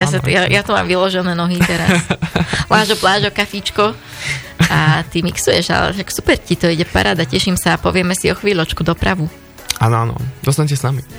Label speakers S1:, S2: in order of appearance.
S1: Ja to mám vyložené nohy teraz. Plážo, kafíčko. A ty mixuješ, ale super ti to ide, paráda, teším sa a povieme si o chvíľočku dopravu.
S2: Áno, dostaňte s nami.